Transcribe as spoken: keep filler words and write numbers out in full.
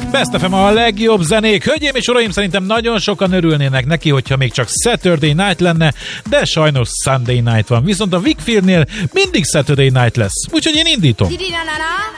Best ef em a legjobb zenék. Hölgyeim és uraim, szerintem nagyon sokan örülnének neki, hogyha még csak Saturday Night lenne, de sajnos Sunday Night van. Viszont a Vic Firthnél mindig Saturday Night lesz. Úgyhogy én indítom.